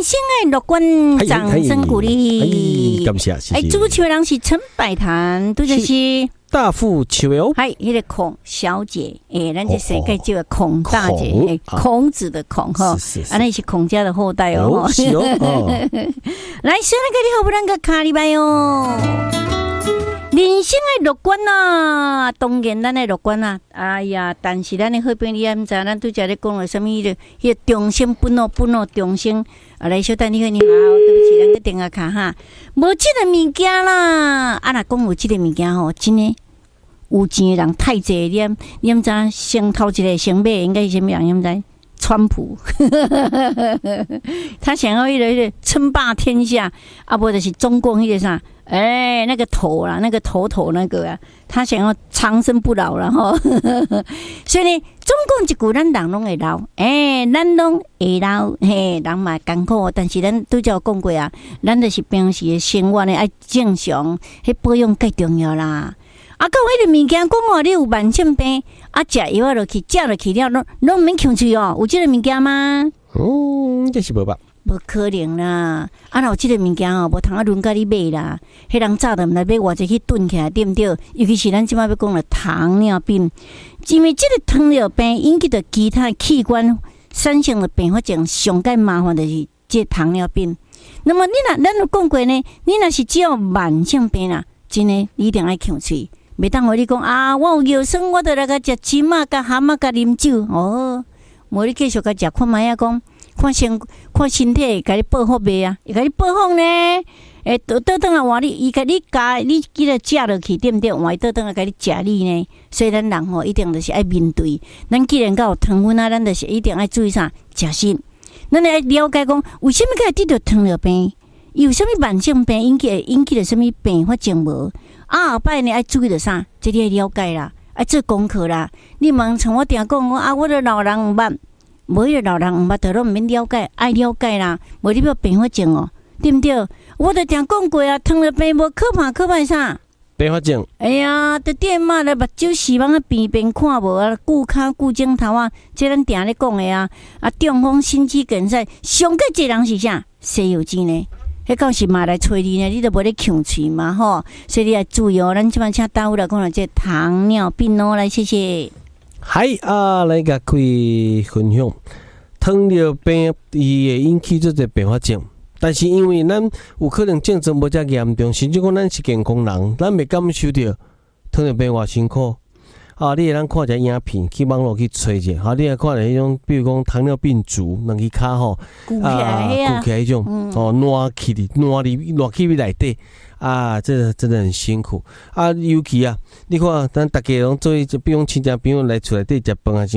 生的乐观，掌声鼓励。 感谢，谢谢。 主持人是陈百潭，对就是大富秋哟。 嗨，那个孔小姐，咱这世界叫孔大姐，孔子的孔哈，那是孔家的后代哦。来，先来给你好不咱个卡里拜哦。人生的乐观啊，当然咱的乐观啊。哎呀，但是咱的好朋友，你也唔知，咱拄则咧讲了什么迄个众生不怒众生。来，小等你好，你好，对不起，咱个电话卡哈，无这个物件啦。啊，若讲有这个物件吼，真的有钱的人太济了，你唔知先头一个先买应该是什么人？你唔知？川普，他想要一个称霸天下，啊，不就是中共一个啥？那个头啦，那个头那个啊，他想要长生不老了哈。所以呢，中共一句咱人拢会老，咱拢会老，人嘛艰苦，但是咱都叫讲过啊，咱就是平时的生活呢爱正常，迄保养最重要啦。啊，到迄个物件讲哦，你有慢性病，啊，食药啊落去，食落去了，拢免呛嘴哦，有这个物件吗？ 这是无吧？ 无可能啦！啊，若有这个物件哦，无通啊轮甲你买啦。迄人早就毋来买偌济去囤起来，对不对？尤其是咱即摆要讲的糖尿病，因为这个糖尿病引起的其他器官产生的并发症，上介麻烦的是这糖尿病。那么你若咱有讲过呢，你若是只有慢性病啦，真的你一定爱呛嘴。袂当互你讲啊，我有腰酸，我著来甲食芝麻、甲蛤蟆、甲啉酒哦。无你继续甲食，看卖啊讲，看身体甲你报复袂啊？会甲你报复呢？倒转来换你，伊甲你加你记得食落去，对不对？换倒转来甲你食你呢？所以咱人吼一定就是爱面对。咱既然有糖分啊，咱就是一定爱注意啥？食食。咱来了解讲，为什么会得到糖尿病？有什么慢性病引起了什么并发症无？后摆呢爱注意着啥？这你爱了解啦，爱做功课啦。你问像我定讲啊，我的老人毋捌，无迄个老人毋捌，都拢毋免了解，爱了解啦。无你要并发症哦，对不对？我都定讲过啊，糖尿病无可怕啥？ 并发症。 哎呀，都点嘛咧，目睭视网啊，边看无啊，顾骹顾镜头啊，这咱定咧讲的啊。啊，中风、心肌梗塞，上个一人是啥？西药精呢？迄到时嘛来找你呢，你都无咧呛嘴嘛吼，所以你要注意哦。咱即摆请大夫来讲了，这糖尿病哦，来谢谢。 嗨啊，来甲开分享，糖尿病伊会引起这个并发症，但是因为咱有可能症状无遮严重，甚至讲咱是健康人，咱袂感受到糖尿病偌辛苦。啊，你会当看一下影片，去网络去找者，好，你会看迄种，比如讲糖尿病足，两只骹吼， 鼓起来迄种，烂去内底，啊，这真的很辛苦啊，尤其啊，你看，咱大家拢做，比如亲戚朋友来厝内底食饭啊。